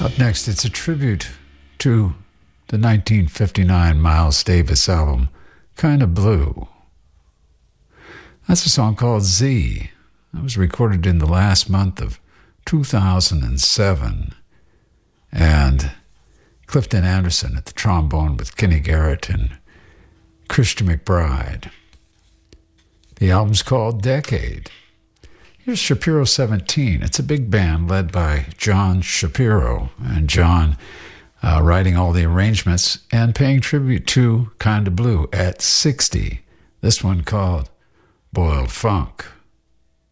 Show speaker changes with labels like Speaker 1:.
Speaker 1: Up next, it's a tribute to the 1959 Miles Davis album, Kinda Blue. That's a song called Z. That was recorded in the last month of 2007. And Clifton Anderson at the trombone with Kenny Garrett and Christian McBride. The album's called Decade. Here's Shapiro 17. It's a big band led by John Shapiro, and John writing all the arrangements and paying tribute to Kinda Blue at 60. This one called Boiled Funk.